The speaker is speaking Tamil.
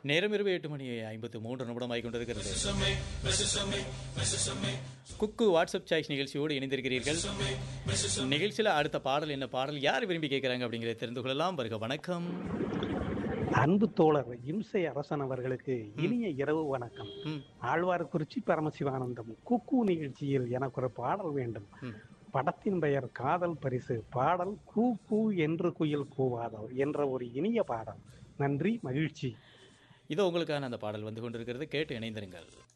நேரம் இரவு 8:53 ஆகிக் கொண்டிருக்கிறது. குக்கு வாட்ஸ்அப் சாய்ஸ் நிகழ்ச்சியோடு இணைந்திருக்கிறீர்கள். நிகழ்ச்சியில் அடுத்த பாடல் என்ன பாடல் யார் விரும்பி கேட்குறாங்க அப்படிங்கிறத தெரிந்து கொள்ளலாம். வருக வணக்கம். அன்பு தோழர் இம்சை அரசன் அவர்களுக்கு இனிய இரவு வணக்கம். ம். ஆழ்வார்குறிச்சி பரமசிவானந்தம். குக்கு நிகழ்ச்சியில் எனக்கு ஒரு பாடல் வேண்டும். ம். படத்தின் பெயர் காதல் பரிசு. பாடல் கூ கூ என்று குயில் கூவாதோ என்ற ஒரு இனிய பாடல். நன்றி, மகிழ்ச்சி. இதோ உங்களுக்கான அந்த பாடல் வந்து கொண்டிருக்கிறது. கேட்டு இணைந்திருங்கள்.